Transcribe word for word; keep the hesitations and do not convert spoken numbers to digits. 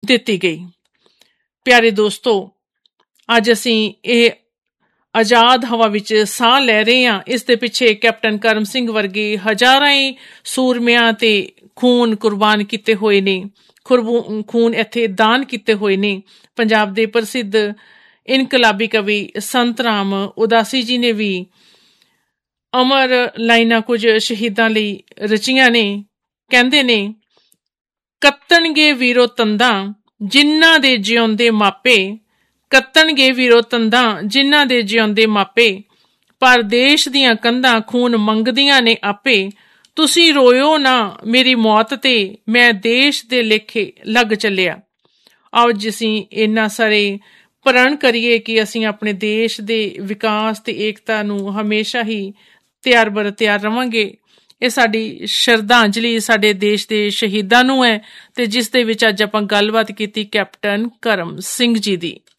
ਦਿੱਤੀ ਗਈ। ਪਿਆਰੇ ਦੋਸਤੋ, ਅੱਜ ਅਸੀਂ ਇਹ ਆਜ਼ਾਦ ਹਵਾ ਵਿੱਚ ਸਾਹ ਲੈ ਰਹੇ ਹਾਂ। ਇਸ ਦੇ ਪਿੱਛੇ ਕੈਪਟਨ ਕਰਮ ਸਿੰਘ ਵਰਗੇ ਹਜ਼ਾਰਾਂ ਹੀ ਸੂਰਮਿਆਂ ਤੇ ਖੂਨ ਕੁਰਬਾਨ ਕੀਤੇ ਹੋਏ ਨੇ, ਖੂਨ ਇੱਥੇ ਦਾਨ ਕੀਤੇ ਹੋਏ ਨੇ। ਪੰਜਾਬ ਦੇ ਪ੍ਰਸਿੱਧ ਇਨਕਲਾਬੀ ਕਵੀ ਸੰਤ ਰਾਮ ਉਦਾਸੀ ਜੀ ਨੇ ਵੀ ਅਮਰ ਲਾਈਨਾਂ ਕੁਝ ਸ਼ਹੀਦਾਂ ਲਈ ਰਚੀਆਂ ਨੇ। ਕਹਿੰਦੇ ਨੇ, ਕੱਤਣਗੇ ਵੀਰੋ ਤੰਦਾਂ ਜਿਨ੍ਹਾਂ ਦੇ ਜਿਉਂਦੇ ਮਾਪੇ, ਕੱਤਣਗੇ ਵੀਰੋ ਤੰਦਾਂ ਜਿਨ੍ਹਾਂ ਦੇ ਜਿਉਂਦੇ ਮਾਪੇ, ਪਰ ਦੇਸ਼ ਦੀਆਂ ਕੰਧਾਂ ਖੂਨ ਮੰਗਦੀਆਂ ਨੇ ਆਪੇ। ਤੁਸੀਂ ਰੋਇਓ ਨਾ ਮੇਰੀ ਮੌਤ ਤੇ, ਮੈਂ ਦੇਸ਼ ਦੇ ਲੇਖੇ ਲੱਗ ਚੱਲਿਆ। ਆਓ ਜੀ ਅਸੀਂ ਇੰਨਾ ਸਾਰੇ ਪ੍ਰਣ ਕਰੀਏ ਕਿ ਅਸੀਂ ਆਪਣੇ ਦੇਸ਼ ਦੇ ਵਿਕਾਸ ਤੇ ਏਕਤਾ ਨੂੰ ਹਮੇਸ਼ਾ ਹੀ ਤਿਆਰ ਬਰ ਤਿਆਰ ਰਵਾਂਗੇ। ਇਹ ਸਾਡੀ ਸ਼ਰਧਾਂਜਲੀ ਸਾਡੇ ਦੇਸ਼ ਦੇ ਸ਼ਹੀਦਾਂ ਨੂੰ ਹੈ, ਤੇ ਜਿਸ ਦੇ ਵਿੱਚ ਅੱਜ ਆਪਾਂ ਗੱਲਬਾਤ ਕੀਤੀ ਕੈਪਟਨ ਕਰਮ ਸਿੰਘ ਜੀ ਦੀ।